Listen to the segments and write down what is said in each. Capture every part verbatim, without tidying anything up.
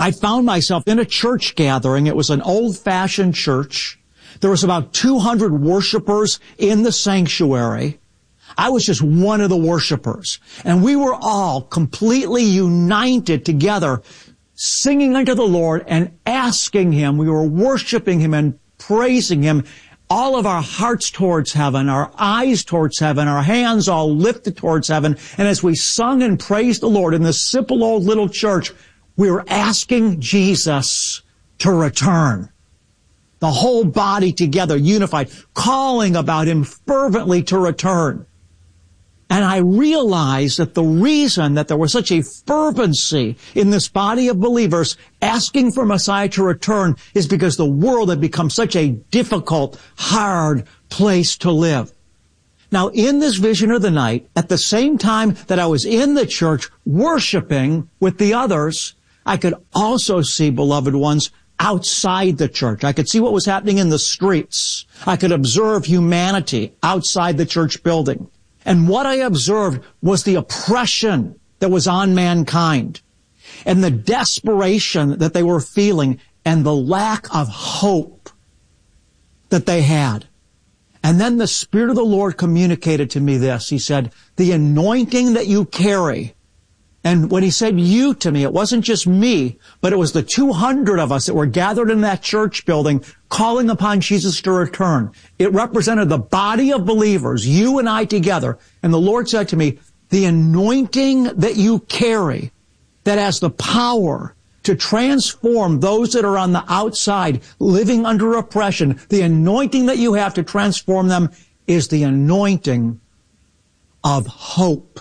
I found myself in a church gathering. It was an old-fashioned church. There was about two hundred worshipers in the sanctuary. I was just one of the worshipers. And we were all completely united together, singing unto the Lord and asking Him. We were worshiping Him and praising Him. All of our hearts towards heaven, our eyes towards heaven, our hands all lifted towards heaven. And as we sung and praised the Lord in this simple old little church, we were asking Jesus to return. The whole body together, unified, calling about Him fervently to return. And I realized that the reason that there was such a fervency in this body of believers asking for Messiah to return is because the world had become such a difficult, hard place to live. Now, in this vision of the night, at the same time that I was in the church worshiping with the others, I could also see, beloved ones, outside the church. I could see what was happening in the streets. I could observe humanity outside the church building. And what I observed was the oppression that was on mankind and the desperation that they were feeling and the lack of hope that they had. And then the Spirit of the Lord communicated to me this. He said, the anointing that you carry. And when He said you to me, it wasn't just me, but it was the two hundred of us that were gathered in that church building calling upon Jesus to return. It represented the body of believers, you and I together. And the Lord said to me, the anointing that you carry that has the power to transform those that are on the outside living under oppression, the anointing that you have to transform them is the anointing of hope.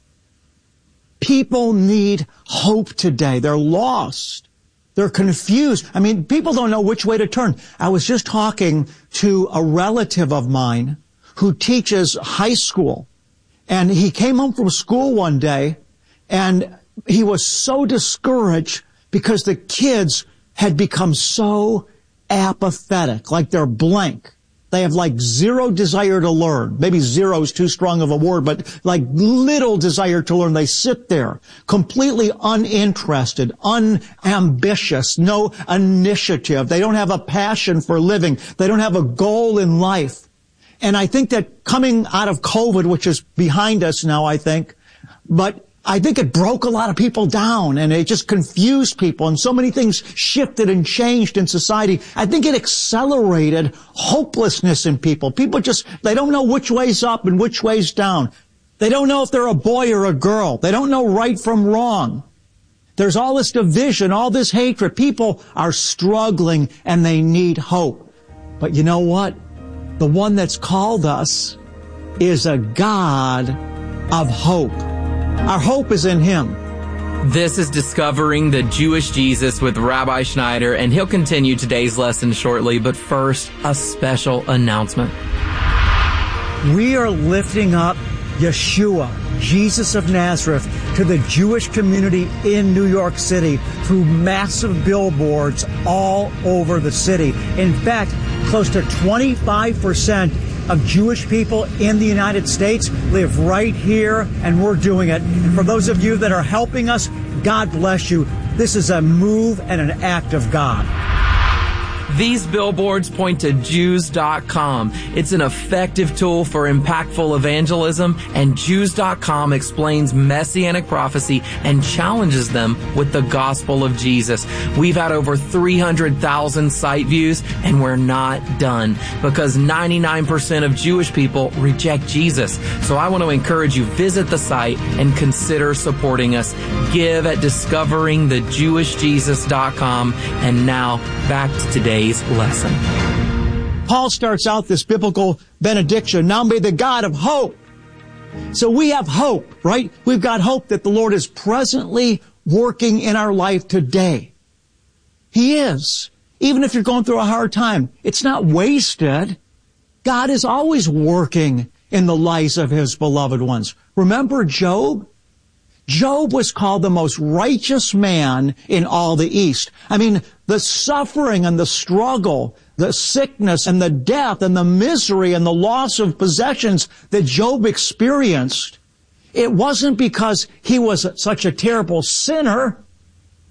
People need hope today. They're lost. They're confused. I mean, people don't know which way to turn. I was just talking to a relative of mine who teaches high school. And he came home from school one day and he was so discouraged because the kids had become so apathetic, like they're blank. They have like zero desire to learn. Maybe zero is too strong of a word, but like little desire to learn. They sit there completely uninterested, unambitious, no initiative. They don't have a passion for living. They don't have a goal in life. And I think that coming out of COVID, which is behind us now, I think, but I think it broke a lot of people down and it just confused people and so many things shifted and changed in society. I think it accelerated hopelessness in people. People just, they don't know which way's up and which way's down. They don't know if they're a boy or a girl. They don't know right from wrong. There's all this division, all this hatred. People are struggling and they need hope. But you know what? The one that's called us is a God of hope. Our hope is in Him. This is Discovering the Jewish Jesus with Rabbi Schneider, and he'll continue today's lesson shortly. But first, a special announcement. We are lifting up Yeshua, Jesus of Nazareth, to the Jewish community in New York City through massive billboards all over the city. In fact, close to twenty-five percent of Jewish people in the United States live right here, and we're doing it. And for those of you that are helping us, God bless you. This is a move and an act of God. These billboards point to Jews dot com. It's an effective tool for impactful evangelism, and Jews dot com explains messianic prophecy and challenges them with the gospel of Jesus. We've had over three hundred thousand site views, and we're not done because ninety-nine percent of Jewish people reject Jesus. So I want to encourage you, visit the site and consider supporting us. Give at discovering the jewish jesus dot com. And now, back to today's lesson. Paul starts out this biblical benediction. Now may the God of hope. So we have hope, right? We've got hope that the Lord is presently working in our life today. He is. Even if you're going through a hard time, it's not wasted. God is always working in the lives of His beloved ones. Remember Job? Job was called the most righteous man in all the East. I mean, the suffering and the struggle, the sickness and the death and the misery and the loss of possessions that Job experienced, it wasn't because he was such a terrible sinner.